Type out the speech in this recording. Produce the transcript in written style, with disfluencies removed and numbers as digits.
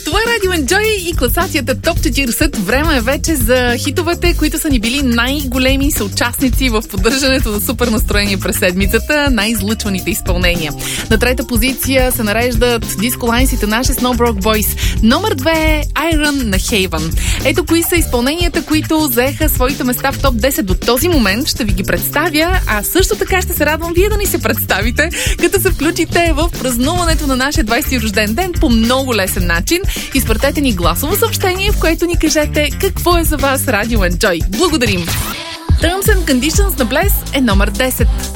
Това е Радио Enjoy и класацията Топ 40. Време е вече за хитовете, които са ни били най-големи съучастници в поддържането на супер настроение през седмицата, най-излъчваните изпълнения. На трета позиция се нареждат диско-лайнсите наши Snow Broke Boys. Номер 2 е Iron на Haven. Ето кои са изпълненията, които заеха своите места в топ 10 до този момент. Ще ви ги представя, а също така ще се радвам вие да ни се представите, като се включите в празнуването на нашия 20-ти рожден ден по много лесен начин. Изпратете ни гласово съобщение, в което ни кажете какво е за вас Радио Enjoy. Благодарим! Terms and Conditions на Bless е номер 10.